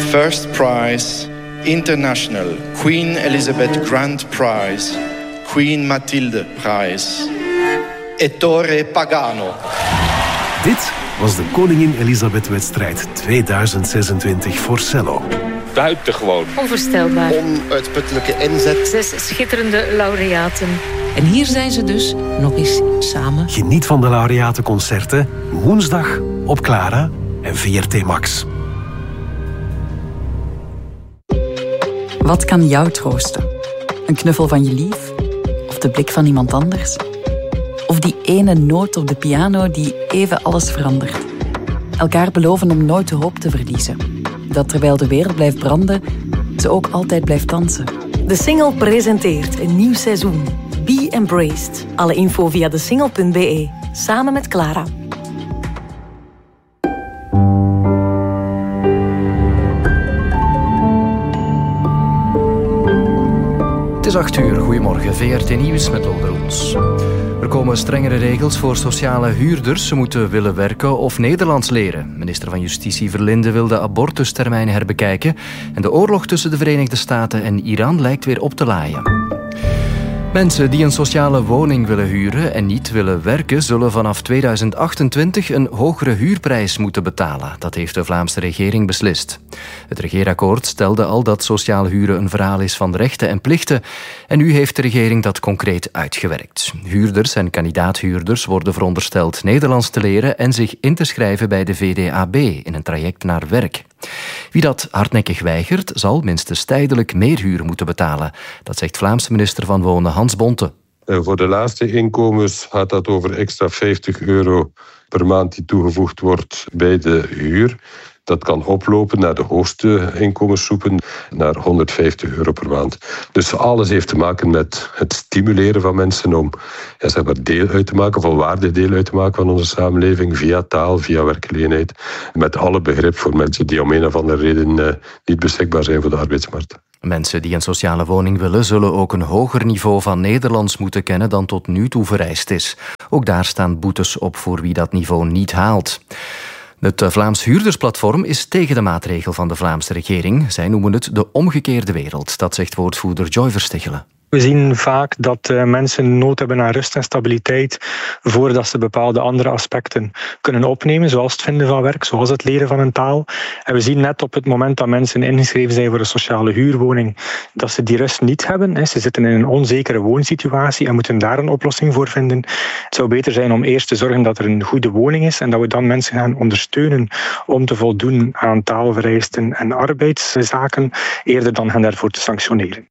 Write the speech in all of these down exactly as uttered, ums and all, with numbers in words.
First prize, International Queen Elizabeth Grand Prize, Queen Mathilde Prize. Ettore Pagano. Dit was de Koningin Elisabeth-wedstrijd tweeduizend zesentwintig voor cello. Buitengewoon. Onvoorstelbaar. Onuitputtelijke inzet. Zes schitterende laureaten. En hier zijn ze dus nog eens samen. Geniet van de laureatenconcerten woensdag op Clara en V R T Max. Wat kan jou troosten? Een knuffel van je lief? Of de blik van iemand anders? Of die ene noot op de piano die even alles verandert? Elkaar beloven om nooit de hoop te verliezen. Dat terwijl de wereld blijft branden, ze ook altijd blijft dansen. De Singel presenteert een nieuw seizoen. Be Embraced. Alle info via desingel punt be. Samen met Clara. Het is acht uur. Goedemorgen. V R T Nieuws met Lode Roels. Er komen strengere regels voor sociale huurders. Ze moeten willen werken of Nederlands leren. Minister van Justitie Verlinde wil de abortustermijn herbekijken. En de oorlog tussen de Verenigde Staten en Iran lijkt weer op te laaien. Mensen die een sociale woning willen huren en niet willen werken, zullen vanaf tweeduizend achtentwintig een hogere huurprijs moeten betalen. Dat heeft de Vlaamse regering beslist. Het regeerakkoord stelde al dat sociaal huren een verhaal is van rechten en plichten. En nu heeft de regering dat concreet uitgewerkt. Huurders en kandidaathuurders worden verondersteld Nederlands te leren en zich in te schrijven bij de V D A B in een traject naar werk. Wie dat hardnekkig weigert, zal minstens tijdelijk meer huur moeten betalen. Dat zegt Vlaamse minister van Wonen Hans Bonte. En voor de laagste inkomens gaat dat over extra vijftig euro per maand die toegevoegd wordt bij de huur. Dat kan oplopen naar de hoogste inkomensgroepen, naar honderdvijftig euro per maand. Dus alles heeft te maken met het stimuleren van mensen om ja, zeg maar deel uit te maken, volwaardig deel uit te maken van onze samenleving, via taal, via werkgelegenheid. Met alle begrip voor mensen die om een of andere reden uh, niet beschikbaar zijn voor de arbeidsmarkt. Mensen die een sociale woning willen, zullen ook een hoger niveau van Nederlands moeten kennen dan tot nu toe vereist is. Ook daar staan boetes op voor wie dat niveau niet haalt. Het Vlaams Huurdersplatform is tegen de maatregel van de Vlaamse regering. Zij noemen het de omgekeerde wereld. Dat zegt woordvoerder Joy Verstichelen. We zien vaak dat uh, mensen nood hebben aan rust en stabiliteit voordat ze bepaalde andere aspecten kunnen opnemen, zoals het vinden van werk, zoals het leren van een taal. En we zien net op het moment dat mensen ingeschreven zijn voor een sociale huurwoning, dat ze die rust niet hebben. Hè. Ze zitten in een onzekere woonsituatie en moeten daar een oplossing voor vinden. Het zou beter zijn om eerst te zorgen dat er een goede woning is en dat we dan mensen gaan ondersteunen om te voldoen aan taalvereisten en arbeidszaken, eerder dan hen daarvoor te sanctioneren.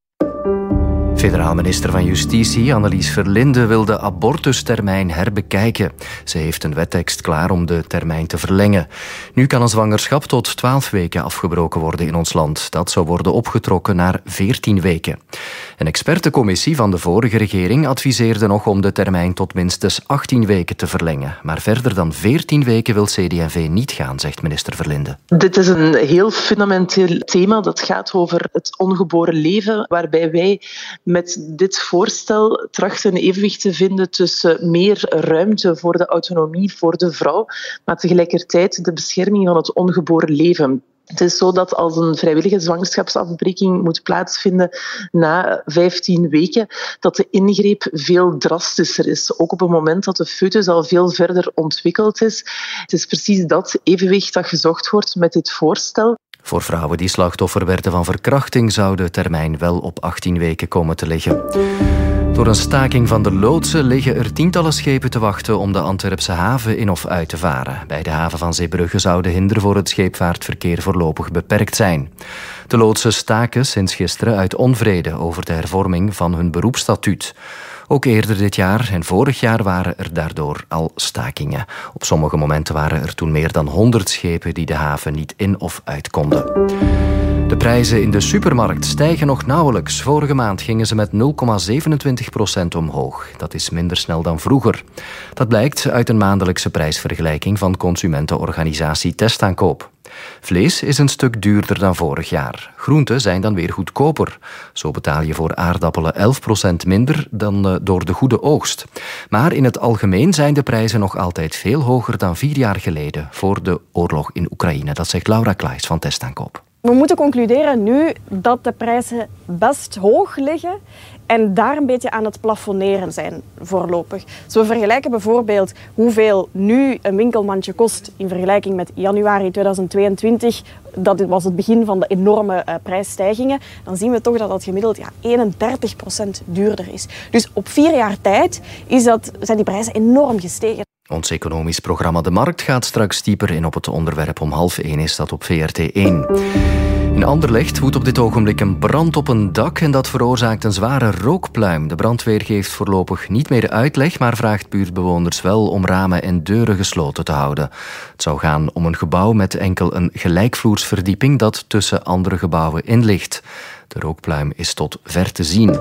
Federaal minister van Justitie Annelies Verlinde wil de abortustermijn herbekijken. Ze heeft een wettekst klaar om de termijn te verlengen. Nu kan een zwangerschap tot twaalf weken afgebroken worden in ons land. Dat zou worden opgetrokken naar veertien weken. Een expertencommissie van de vorige regering adviseerde nog om de termijn tot minstens achttien weken te verlengen. Maar verder dan veertien weken wil C D en V niet gaan, zegt minister Verlinde. Dit is een heel fundamenteel thema. Dat gaat over het ongeboren leven, waarbij wij met dit voorstel trachten een evenwicht te vinden tussen meer ruimte voor de autonomie voor de vrouw, maar tegelijkertijd de bescherming van het ongeboren leven. Het is zo dat als een vrijwillige zwangerschapsafbreking moet plaatsvinden na vijftien weken, dat de ingreep veel drastischer is. Ook op het moment dat de foetus al veel verder ontwikkeld is. Het is precies dat evenwicht dat gezocht wordt met dit voorstel. Voor vrouwen die slachtoffer werden van verkrachting zou de termijn wel op achttien weken komen te liggen. Door een staking van de loodsen liggen er tientallen schepen te wachten om de Antwerpse haven in of uit te varen. Bij de haven van Zeebrugge zou de hinder voor het scheepvaartverkeer voorlopig beperkt zijn. De loodsen staken sinds gisteren uit onvrede over de hervorming van hun beroepsstatuut. Ook eerder dit jaar en vorig jaar waren er daardoor al stakingen. Op sommige momenten waren er toen meer dan honderd schepen die de haven niet in of uit konden. De prijzen in de supermarkt stijgen nog nauwelijks. Vorige maand gingen ze met nul komma zevenentwintig procent omhoog. Dat is minder snel dan vroeger. Dat blijkt uit een maandelijkse prijsvergelijking van consumentenorganisatie Testaankoop. Vlees is een stuk duurder dan vorig jaar. Groenten zijn dan weer goedkoper. Zo betaal je voor aardappelen elf procent minder dan door de goede oogst. Maar in het algemeen zijn de prijzen nog altijd veel hoger dan vier jaar geleden voor de oorlog in Oekraïne. Dat zegt Laura Klaes van Testaankoop. We moeten concluderen nu dat de prijzen best hoog liggen en daar een beetje aan het plafonneren zijn voorlopig. Dus we vergelijken bijvoorbeeld hoeveel nu een winkelmandje kost in vergelijking met januari tweeduizend tweeëntwintig. Dat was het begin van de enorme uh, prijsstijgingen. Dan zien we toch dat dat gemiddeld ja, eenendertig procent duurder is. Dus op vier jaar tijd is dat, zijn die prijzen enorm gestegen. Ons economisch programma De Markt gaat straks dieper in op het onderwerp. Om half één is dat op V R T één. In Anderlecht woedt op dit ogenblik een brand op een dak en dat veroorzaakt een zware rookpluim. De brandweer geeft voorlopig niet meer uitleg, maar vraagt buurtbewoners wel om ramen en deuren gesloten te houden. Het zou gaan om een gebouw met enkel een gelijkvloersverdieping dat tussen andere gebouwen in ligt. De rookpluim is tot ver te zien.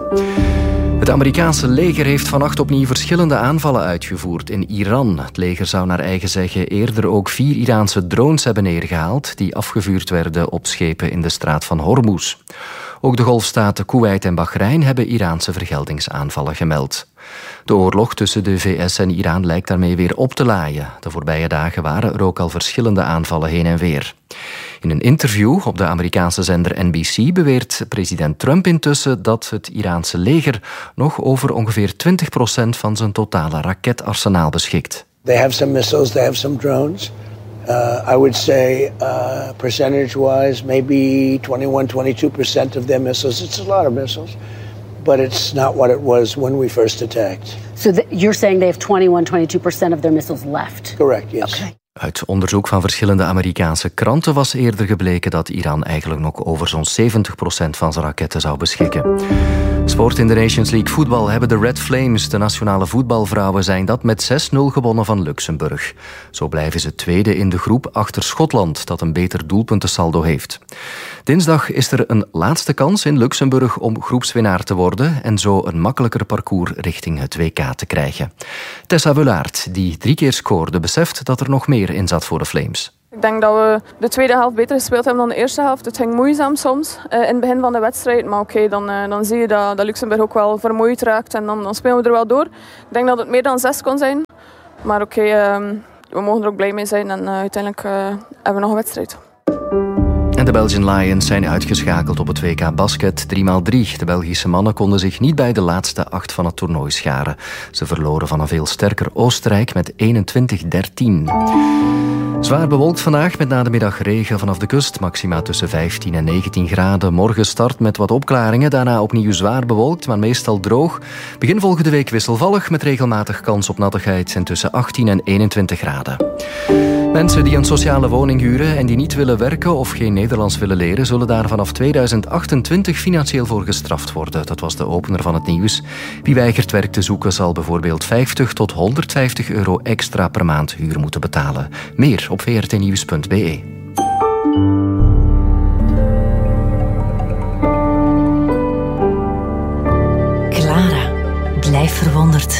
Het Amerikaanse leger heeft vannacht opnieuw verschillende aanvallen uitgevoerd in Iran. Het leger zou naar eigen zeggen eerder ook vier Iraanse drones hebben neergehaald die afgevuurd werden op schepen in de straat van Hormuz. Ook de golfstaten Koeweit en Bahrein hebben Iraanse vergeldingsaanvallen gemeld. De oorlog tussen de V S en Iran lijkt daarmee weer op te laaien. De voorbije dagen waren er ook al verschillende aanvallen heen en weer. In een interview op de Amerikaanse zender N B C beweert president Trump intussen dat het Iraanse leger nog over ongeveer twintig procent van zijn totale raketarsenaal beschikt. They have some missiles, they have some drones. Uh, I would say uh, percentage-wise, maybe twenty-one, twenty-two percent of their missiles. It's a lot of missiles, but it's not what it was when we first attacked. So the, you're saying they have twenty-one, twenty-two percent of their missiles left? Correct, yes. Okay. Uit onderzoek van verschillende Amerikaanse kranten was eerder gebleken dat Iran eigenlijk nog over zo'n zeventig procent van zijn raketten zou beschikken. Sport in de Nations League voetbal hebben de Red Flames, de nationale voetbalvrouwen, zijn dat met zes nul gewonnen van Luxemburg. Zo blijven ze tweede in de groep achter Schotland, dat een beter doelpuntensaldo heeft. Dinsdag is er een laatste kans in Luxemburg om groepswinnaar te worden en zo een makkelijker parcours richting het W K te krijgen. Tessa Wulaert, die drie keer scoorde, beseft dat er nog meer in zat voor de Flames. Ik denk dat we de tweede helft beter gespeeld hebben dan de eerste helft. Het ging moeizaam soms uh, in het begin van de wedstrijd. Maar oké, okay, dan, uh, dan zie je dat, dat Luxemburg ook wel vermoeid raakt. En dan, dan spelen we er wel door. Ik denk dat het meer dan zes kon zijn. Maar oké, okay, uh, we mogen er ook blij mee zijn. En uh, uiteindelijk uh, hebben we nog een wedstrijd. En de Belgian Lions zijn uitgeschakeld op het W K basket drie bij drie. De Belgische mannen konden zich niet bij de laatste acht van het toernooi scharen. Ze verloren van een veel sterker Oostenrijk met eenentwintig dertien. Zwaar bewolkt vandaag met na de middag regen vanaf de kust. Maxima tussen vijftien en negentien graden. Morgen start met wat opklaringen. Daarna opnieuw zwaar bewolkt, maar meestal droog. Begin volgende week wisselvallig met regelmatig kans op nattigheid en tussen achttien en eenentwintig graden. Mensen die een sociale woning huren en die niet willen werken of geen Nederlands willen leren, zullen daar vanaf tweeduizend achtentwintig financieel voor gestraft worden. Dat was de opener van het nieuws. Wie weigert werk te zoeken zal bijvoorbeeld vijftig tot honderdvijftig euro extra per maand huur moeten betalen. Meer op v r t nieuws punt b e. Clara, blijf verwonderd.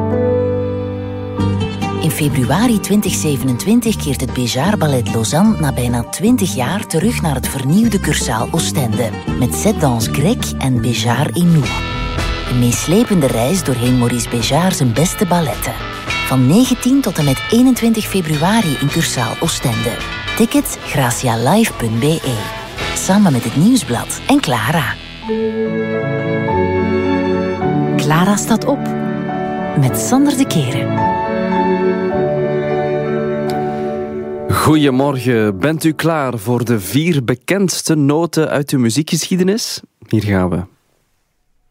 In februari twintig zevenentwintig keert het Béjart Ballet Lausanne na bijna twintig jaar terug naar het vernieuwde Cursaal Oostende. Met Cette Danse Grecque en Béjart et nous. Een meeslepende reis doorheen Maurice Béjart zijn beste balletten. Van negentien tot en met eenentwintig februari in Cursaal Oostende. Tickets gracialive punt b e. Samen met het Nieuwsblad en Clara. Clara staat op. Met Sander de Keren. Goedemorgen, bent u klaar voor de vier bekendste noten uit de muziekgeschiedenis? Hier gaan we.